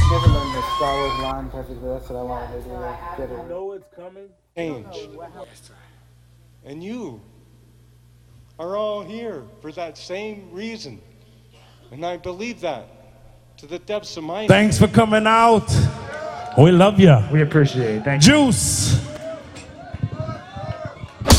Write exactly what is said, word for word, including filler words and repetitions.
Never learned the Star Wars line perfectly. That's what I wanted to do. Get it. You know it's coming. Change. And you are all here for that same reason. And I believe that to the depths of my... Thanks for coming out. We love you. We appreciate it. Thank you. Juice.